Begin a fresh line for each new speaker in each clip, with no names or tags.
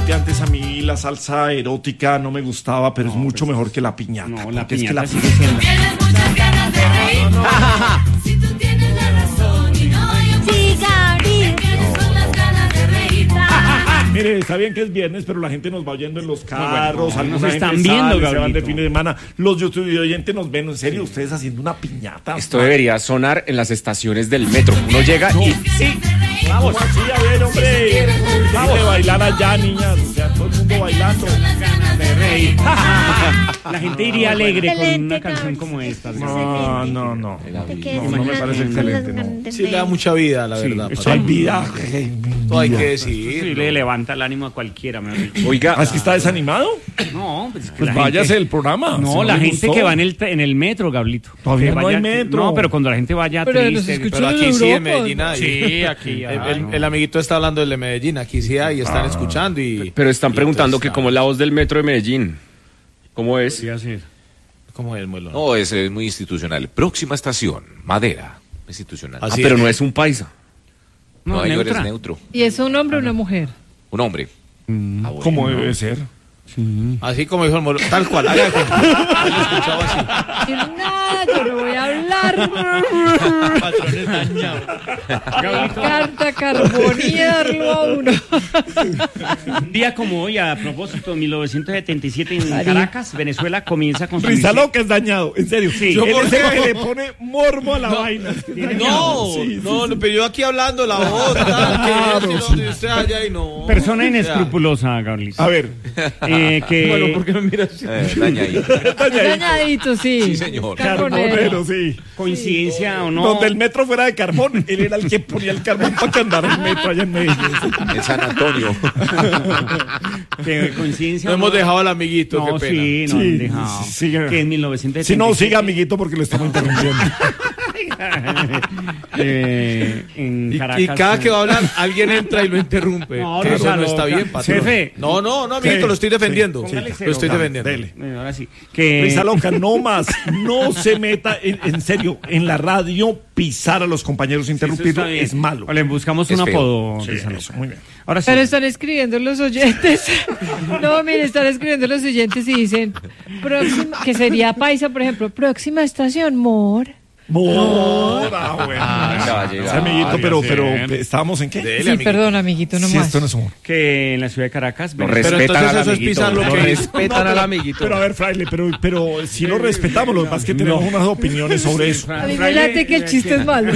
que antes a mí la salsa erótica no me gustaba, pero es mucho mejor que la piñata.
No, la
porque es que
piñata
la
sigue siendo.
Tienes muchas ganas de reír. Si tú tienes la razón y no yo.
Sí, Gabriel.
Te quedes con las ganas de reír.
Mire, está bien que es viernes, pero la gente nos va oyendo en los carros,
no,
algunos
nos están viendo,
se van de
Gabrielito.
fin de semana. Los YouTube oyentes nos ven, en serio, ustedes haciendo una piñata.
Esto debería sonar en las estaciones del metro. Uno llega y...
Sí, vamos, así, a ver, hombre. Vamos a bailar allá, niñas. O sea, todo el mundo bailando.
De reír. La gente iría alegre con
Excelente,
una canción
Gabriel.
como esta.
No, no, no.
Te quedes
No, no me
con
parece
las
excelente,
ganas
no.
de
Sí, le da
reír.
mucha vida, la verdad.
eso
Eso hay vida.
Todo hay que
Sí,
decir.
le levanta el ánimo a cualquiera. mejor dicho.
Oiga,
¿Ah, es que está desanimado?
No, pues, es que
Pues
la
váyase
gente-
del programa.
No,
si
la
le
gente
gustó.
que va en el metro, Gablito.
Todavía
Que
no hay metro.
No, pero cuando la gente vaya
Pero nos
triste.
escuchan
Pero aquí
en
sí, en
Europa.
Medellín hay.
Sí, aquí hay,
El amiguito está hablando del de Medellín. Aquí sí hay, están escuchando y...
pero están
y
preguntando
entonces,
que cómo es la voz del metro de Medellín. ¿Cómo es?
Podría ser.
¿Cómo es, Muelo?
No, ese es muy institucional. Próxima estación, Madera. Institucional.
Así
pero
es.
no es un paisa.
No, señor,
neutra.
es neutro.
¿Y es un hombre o una mujer?
Un hombre. Ah, bueno.
Como debe ser.
Así como dijo el Muelo. Tal cual. Haga de cuenta. Lo he escuchado así.
Sin nada, yo no voy a hablar.
Patrones dañados.
Carta carbonearlo a uno.
Un día como hoy, a propósito, en 1977 en
María.
Caracas, Venezuela comienza con
Risa loca es dañado, en serio.
Sí.
Él
¿Por
es el
qué?
que le pone morbo a la vaina.
No, no, pero yo aquí hablando la voz, tal, que donde usted allá y no.
Persona inescrupulosa, Gabrielito.
A ver,
Que
Bueno, ¿por qué me miras así?
Dañadito.
Dañadito, sí.
Sí, señor.
carbonero, sí.
coincidencia o no.
Donde el metro fuera de carbón, él era el que ponía el carbón para que andara el metro allá en Medellín.
En San Antonio.
Que coincidencia
No
o
hemos dejado al amiguito,
No,
qué pena.
sí, no
Sí,
han dejado.
sí, siga.
Que en 1977.
Si no, siga, amiguito, porque le estamos interrumpiendo.
En Caracas.
Y cada que va a hablar, alguien entra y lo interrumpe.
No,
Eso
Risa
no está
loca.
bien, patrón.
Jefe.
No, amiguito,
Sí,
lo estoy defendiendo.
sí, póngale
Lo estoy
cero.
defendiendo.
Dele.
Bueno, ahora sí. Que
Risa loca, no más. No se meta, en serio, en la radio, pisar a los compañeros,
eso
interrumpirlo,
está bien.
es malo.
O le buscamos
Es
un
feo.
apodo.
Sí,
Risa loca.
eso, muy bien.
Ahora sí.
Pero están escribiendo los oyentes. No, mire, están escribiendo los oyentes y dicen, que sería paisa, por ejemplo, próxima estación, Mor.
Mora, bueno.
Ya va a llegar.
Sí, amiguito,
podría
pero
ser.
¿estábamos en qué?
Dele,
Sí,
amiguito.
perdón, amiguito, no
Sí,
más.
esto no es humor.
Que en la ciudad de Caracas.
Lo
Venezuela-
respetan
entonces
al
eso es
amiguito.
pisar lo
Lo
que-
respetan al amiguito.
Pero a ver, fraile, pero si lo respetamos, lo que pasa es que tenemos unas opiniones sobre eso.
A mí me late que el chiste es malo.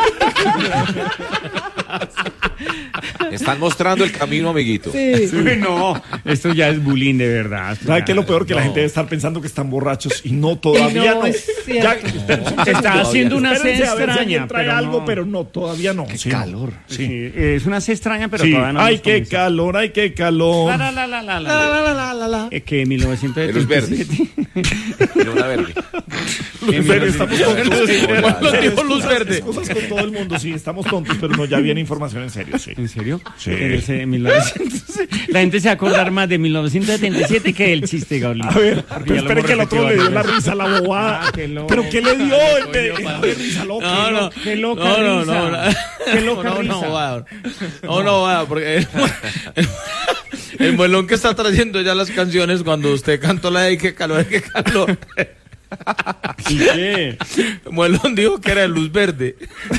Están mostrando el camino, amiguito.
Sí.
Uy, no, esto ya es bullying de verdad. Esto
¿Sabe
ya-
qué es lo peor? Que la gente debe estar pensando que están borrachos y no, todavía
Y no,
no.
es cierto.
Se está haciendo una
Espérense
sed
a ver si alguien
extraña.
trae
pero
algo,
no.
pero no, todavía no. Sí, calor.
Sí, es una sed extraña, pero
Sí.
todavía no.
Ay,
hemos
qué
comenzado.
calor, ay, qué calor.
Que en 1977.
De luz verde. Y una verde.
En serio, estamos tontos.
Cuando dijo luz verde.
Cosas con todo el mundo, sí, estamos tontos, pero no, ya viene información en serio, sí.
¿En serio?
Sí.
En 1900, la gente se va a acordar más de 1977 que del chiste, Gabriel.
A ver, pero espere que el otro le dio la risa a la bobada.
Ah, qué loco.
¿Pero qué le dio? De risa loca.
No,
Qué loca
no,
risa. Qué loca risa.
No, porque el muelón que está trayendo ya las canciones cuando usted cantó la de qué calor, qué calor.
¿Y qué?
Muelón dijo que era de luz verde.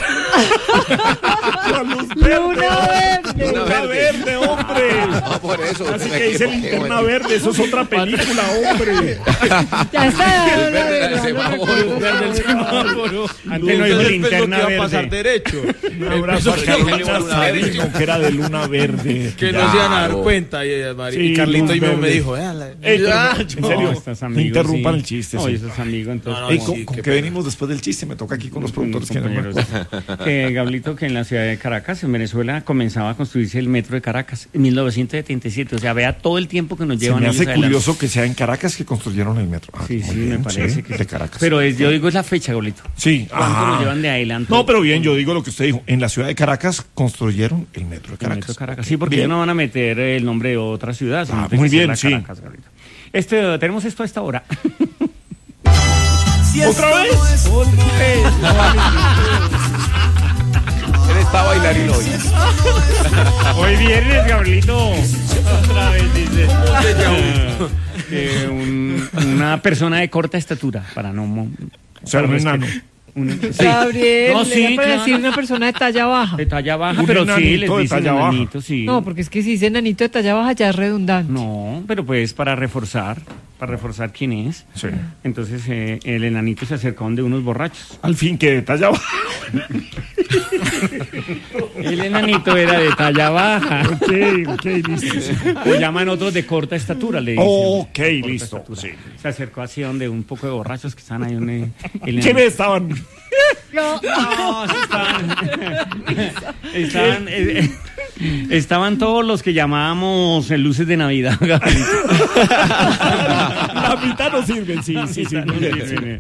La luz verde.
Luna verde.
Luna verde, hombre.
No, por eso.
Así que dice Linterna Verde, eso es otra película, hombre.
Ya está.
El verde del semáforo.
Verde el semáforo.
Antes no dijo
Entonces pensó
linterna
que iba a pasar
verde.
derecho.
Un abrazo a
Pensó que iba a
Carlita
pasar derecho.
Sabino, que era de Luna Verde.
Que no se iban a dar
Claro.
cuenta. Y,
Sí,
Carlito
luz
y me
verde.
dijo,
Ey, pero no, en
No,
serio,
estás
no
amigo,
interrumpan
sí.
el chiste.
No,
sí.
eso es amigo, entonces.
No,
Ey,
no,
¿con,
sí,
con
qué
qué
pena.
venimos después del chiste? Me toca aquí con los
Con
productores
los
que no me
compañeros.
acuerdo.
Que Gablito, que en la ciudad de Caracas, en Venezuela, comenzaba a construirse el metro de Caracas en 1977. O sea, vea todo el tiempo que nos
Se
llevan
me
ellos
hace
adelante.
curioso que sea en Caracas que construyeron el metro. Ah,
Sí,
muy
sí,
bien,
me parece
sí,
que
de
sí.
Caracas.
Pero yo digo es la fecha, Gablito.
Sí.
¿Cuánto nos llevan de adelante?
No, pero bien, yo digo lo que usted dijo. En la ciudad de Caracas construyeron el metro de
El
Caracas.
metro de Caracas. Sí, porque
Bien.
ya no van a meter el nombre de otra ciudad. sino
Ah,
tiene
muy
que ser
bien,
la
sí.
Caracas, Gablito. Tenemos esto a esta hora.
¿Otra vez?
Él está bailarín hoy.
Hoy viernes, Gablito. Otra vez. una persona de corta estatura, para no...
O sea, un enano.
Sí.
Gabriel,
No, sí,
para
claro.
decir una persona de talla baja.
De talla baja,
Un
pero sí,
enanito
les
de
dicen
talla baja.
enanito, sí.
No, porque es que si dice enanito de talla baja ya es redundante.
No, pero pues para reforzar quién es.
Sí.
Entonces el enanito se acercó donde unos borrachos.
Al fin que de talla baja.
El enanito era de talla baja.
Ok, listo.
Lo llaman otros de corta estatura, le dicen.
Ok,
Corta
listo.
estatura.
Sí.
Se acercó así donde un poco de borrachos que estaban ahí.
¿Quiénes estaban?
No, sí estaban todos los que llamábamos luces de Navidad.
La mitad no sirven, sí. Muy bien.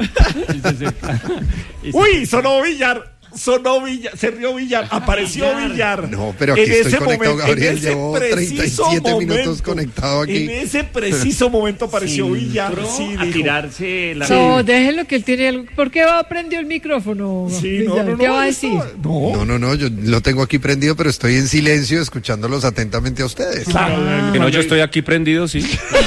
Uy, sonó Villar, se rió Villar, apareció Villar.
No, pero aquí
En
estoy
ese
conectado,
momento,
Gabriel,
en ese
llevo
preciso
37 minutos
momento,
conectado aquí.
En ese preciso momento apareció Villar. Sí,
a
dijo.
tirarse la...
No, déjenlo que él tiene algo. ¿Por qué prendió el micrófono?
Sí, no,
Villar? ¿Qué va a decir?
No, yo lo tengo aquí prendido, pero estoy en silencio escuchándolos atentamente a ustedes.
Claro,
Que no, yo estoy aquí prendido, sí.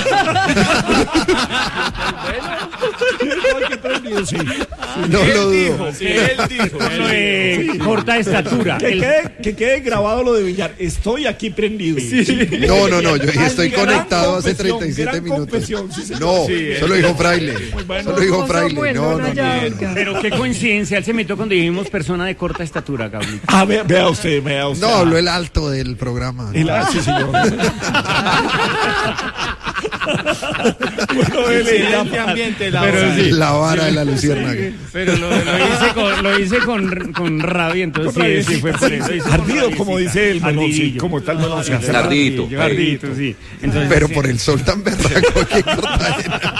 sí.
No lo dudo.
Él dijo.
corta estatura.
Que quede grabado lo de Villar. Estoy aquí prendido.
No, yo estoy
Gran
conectado hace
confesión,
37
gran
minutos.
confesión, sí, señor.
No, solo dijo Fraile. Solo dijo
No,
Fraile.
Samuel,
No.
allá, oiga.
Pero qué coincidencia, él se metió cuando dijimos persona de corta estatura, Gabriel.
Ah, vea usted.
No, habló el alto del programa.
Sí, señor. Bueno,
Excelente ambiente, la
Pero
hora.
sí.
La vara de la luciérnaga.
Pero lo hice con rabia, entonces
Con rabia,
sí, fue por eso. Hice con
Ardido,
rabia,
como
sí.
dice el melón, sí,
Ardidillo.
como tal melón. Sí, hace
Ardito.
Ardito, sí. Entonces,
Pero
sí,
por el sol tan berraco que corta.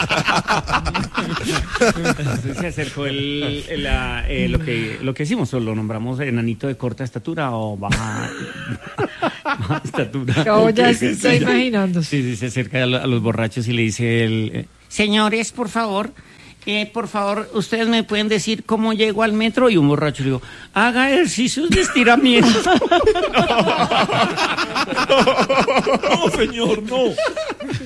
entonces se acercó lo que hicimos, o lo nombramos enanito de corta estatura o baja estatura.
No, ya se está imaginando.
Sí, se acerca a los borrachos y le dice señores, por favor, ustedes me pueden decir cómo llego al metro. Y un borracho le dijo, haga ejercicios de estiramiento.
No, señor, no.